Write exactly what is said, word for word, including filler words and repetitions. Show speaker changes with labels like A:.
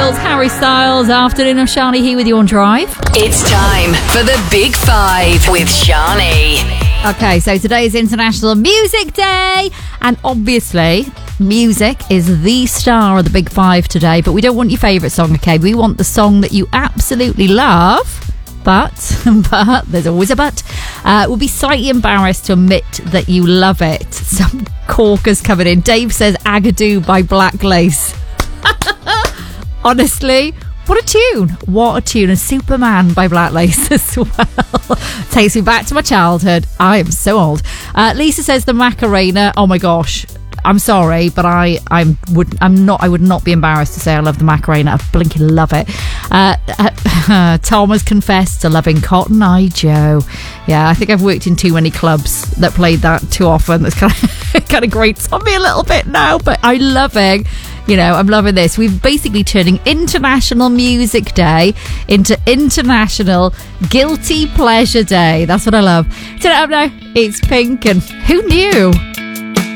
A: Royals, Harry Styles. Afternoon, I'm Shani here with you on Drive.
B: It's time for the Big Five with Shani.
A: Okay, so today is International Music Day, and obviously music is the star of the Big Five today, but we don't want your favourite song, okay? We want the song that you absolutely love, but, but, there's always a but, uh, we'll be slightly embarrassed to admit that you love it. Some corkers coming in. Dave says Agadoo by Black Lace. Honestly, what a tune. What a tune. And Superman by Black Lace as well. Takes me back to my childhood. I am so old. Uh, Lisa says the Macarena. Oh my gosh. I'm sorry, but I I'm would I'm not I would not be embarrassed to say I love the Macarena. I blinking love it. Uh, uh, Tom has confessed to loving Cotton Eye Joe. Yeah, I think I've worked in too many clubs that played that too often. That's kind of kind of grates on me a little bit now, but I love it. You know, I'm loving this. We're basically turning International Music Day into International Guilty Pleasure Day. That's what I love. Turn it up now. It's Pink, and who knew?